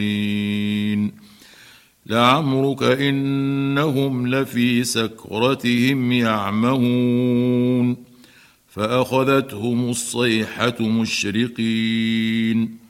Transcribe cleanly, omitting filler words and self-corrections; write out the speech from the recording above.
لعمرك إنهم لفي سكرتهم يعمهون فأخذتهم الصيحة مشرقين